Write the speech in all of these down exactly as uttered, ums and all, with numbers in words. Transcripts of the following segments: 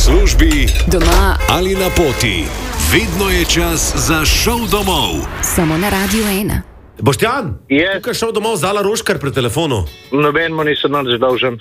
službi, doma ali na poti. Vedno je čas za šov domov. Samo na Radiu ena. Boštjan, Je. tukaj šel domov Zala Roškar pri telefonu. Noben mu nisem nič dolžen.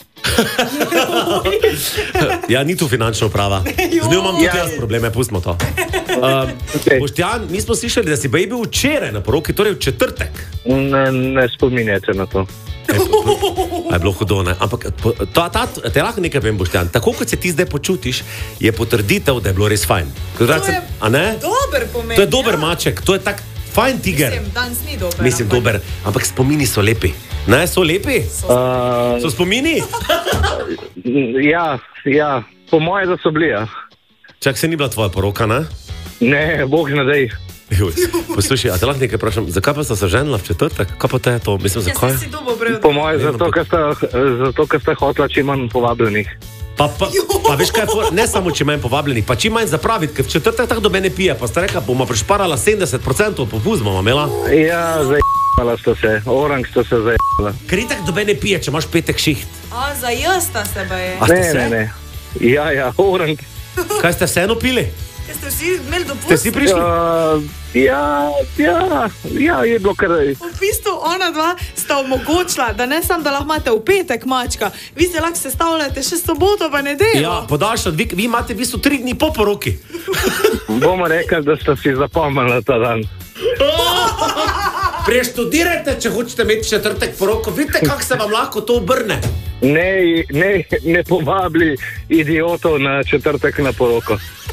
Ja, ni tu finančna uprava. Z njo imam tudi Ja. jaz probleme, pustimo to. Um, Okay. Boštjan, mi smo slišali, da si baby bil včeraj na poroki, torej v četrtek. Ne, ne spominjate na to. Ej, a je bilo hudo, ne? Ampak po- ta, ta, te lahko nekaj vem, Boštjan. Tako kot se ti zdaj počutiš, je potrditev, da je bilo res fajn. To je A ne? dober pomen. To je dober ja. maček, to je tak fajn tiger. Mislim, danes ni dober. Mislim, ampak- dober, ampak spomini so lepi. Ne, so lepi? Uh, So spomini? ja, ja, po moje, da so bili. Ja. Čak, se ni bila tvoja poroka, ne? Ne, bog ne dej. Juj, poslušaj, a te lahko nekaj vprašam, zakaj pa sta se ženila v četrtek? Kaj pa te je to? Mislim, Ja, zakaj? saj si dobo brel. Po moje, Ne, zato, ampak- ker sta, zato, ker sta hotla čim manj povabljenih. Pa, pa, pa veš kaj, je for- ne samo čim manj povabljenih, pa čim manj zapraviti, ker v četrtek tako dobe ne pije, pa sta rekla, bomo prišparala sedemdeset procentov popust, bomo imela. Ja, zajela sta se, orang sta se zajela. Ker itak dobe ne pije, če imaš petek šiht. A, za jazda se ba je. A ste Ne, se? ne, ne. Ja, ja, orang. Kaj ste vseeno pili? Ker ste vsi imeli dopust. Ste si prišli? Uh, ja, ja, ja, je bilo kar. V bistvu ona dva sta omogočila, da ne samo, da lahko imate v petek mačka, vi se lahko sestavljate še soboto pa nedeljo. Ja, podaljšan, vi, vi imate v bistvu tri dni po poroki. Bomo rekli, da sta si zapomnila ta dan. Preštudirajte, če hočete imeti četrtek poroko, vidite, kako se vam lahko to obrne. Ne, ne, ne povabili idiotov na četrtek na poroko.